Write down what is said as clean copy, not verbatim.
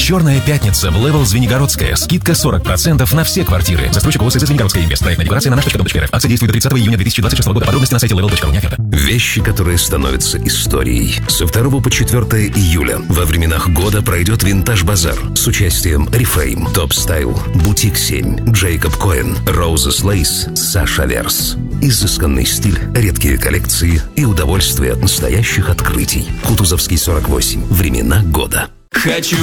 Черная пятница в Левел Звенигородская. Скидка 40% на все квартиры. Застройщик ОСС Звенигородская Инвест. Проектная декорация на nаш.com.рф. Акция действует до 30 июня 2026 года. Подробности на сайте level.ru. Не оферта. Вещи, которые становятся историей. Со 2 по 4 июля во временах года пройдет винтаж-базар с участием Reframe, Top Style, Boutique 7, Джейкоб Коэн, Roses Lace, Саша Верс. Изысканный стиль, редкие коллекции и удовольствие от настоящих открытий. Кутузовский 48. Времена года. Хочу